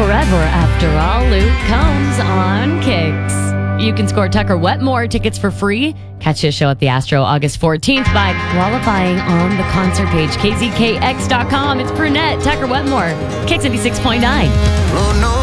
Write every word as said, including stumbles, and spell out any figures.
forever after all. Luke Combs on Kicks. You can score Tucker Wetmore tickets for free. Catch his show at the Astro August fourteenth by qualifying on the concert page, k z k x dot com. It's Brunette, Tucker Wetmore, Kicks ninety-six point nine.